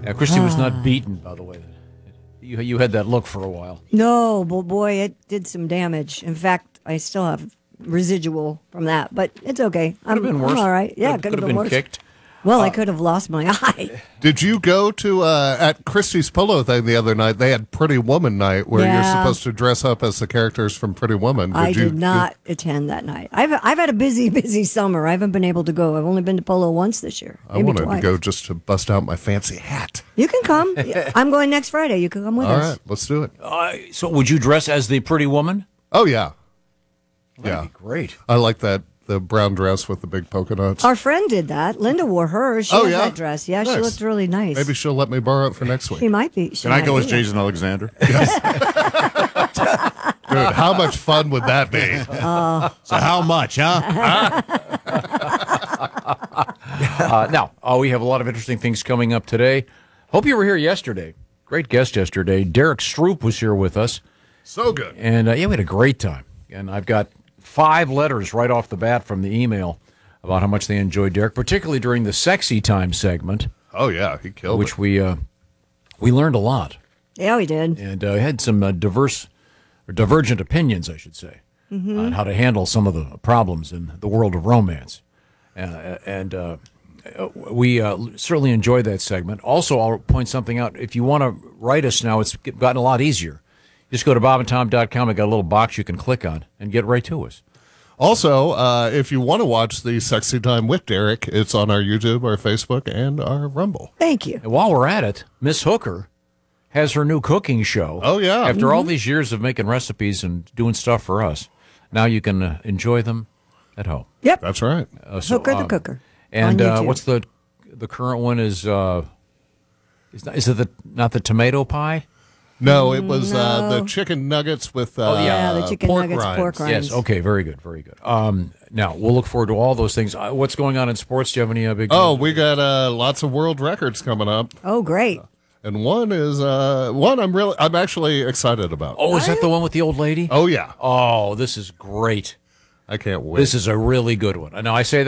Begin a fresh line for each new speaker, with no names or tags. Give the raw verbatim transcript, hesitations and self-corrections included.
Yeah, Christy was not beaten, by the way. You you had that look for a while.
No, but boy, it did some damage. In fact, I still have residual from that, but it's okay.
Could have been worse.
I'm all right. Yeah,
could,
could,
could
have been, worse.
kicked.
Well,
Uh,
I could have lost my eye.
Did you go to uh, at Christie's Pillow thing the other night? They had Pretty Woman night where
Yeah.
you're supposed to dress up as the characters from Pretty Woman. Did
I
you,
did not attend that night. I've I've had a busy, busy summer. I haven't been able to go. I've only been to Polo once this year.
I
Maybe
wanted
twice.
to go just to bust out my fancy hat.
You can come. I'm going next Friday. You can come with
All
us.
right, let's do it.
Uh, so would you dress as the pretty woman?
Oh yeah,
That'd
yeah,
be great.
I like that the brown dress with the big polka dots.
Our friend did that. Linda wore hers. She
Oh,
has
yeah?
that dress. Yeah, she
Nice.
looked really nice.
Maybe she'll let me borrow it for next week.
she might be. She
Can I
might
go as
be.
Jason Alexander?
Dude, how much fun would that be?
So how much, huh?
Uh, now, uh, we have a lot of interesting things coming up today. Hope you were here yesterday. Great guest yesterday. Derek Stroop was here with us.
So good.
And uh, yeah, we had a great time. And I've got five letters right off the bat from the email about how much they enjoyed Derek, particularly during the Sexy Time segment,
Oh yeah, he killed
which
it.
we uh, we learned a lot
Yeah, we did.
and uh, had some uh, diverse or divergent opinions, I should say, on how to handle some of the problems in the world of romance. Uh, and uh, we uh, certainly enjoyed that segment. Also, I'll point something out. If you want to write us now, it's gotten a lot easier. Just go to bob and tom dot com. I got a little box you can click on and get right to us.
Also, uh, if you want to watch the Sexy Time with Derek, it's on our YouTube, our Facebook, and our Rumble.
Thank you.
And while we're at it, Miss Hooker has her new cooking show.
Oh, yeah.
After all these years of making recipes and doing stuff for us, now you can uh, enjoy them at home.
Yep.
That's right.
Uh, so,
Hooker the
um,
Cooker.
And
on
uh,
YouTube.
what's the the current one? Is uh, is, not, is it the not the tomato pie?
No, it was uh,
No.
the chicken nuggets with uh,
Oh,
yeah, the chicken
pork
nuggets,
rinds.
pork rinds.
Yes. Okay. Very good. Very good. Um, now we'll look forward to all those things. Uh, what's going on in sports? Do you have any uh, big?
Oh, we got uh, lots of world records coming up,
Oh, great.
and one is uh, one I'm really I'm actually excited about.
Oh, is that the one with the old lady?
Oh yeah,
Oh, this is great.
I can't wait.
This is a really good one. Now I say that.